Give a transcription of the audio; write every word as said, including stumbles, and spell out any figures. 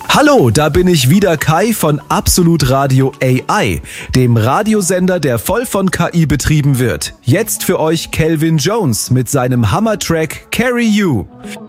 Hallo, da bin ich wieder, Kai von Absolut Radio A I, dem Radiosender, der voll von K I betrieben wird. Jetzt für euch Calvin Jones mit seinem Hammertrack Carry You.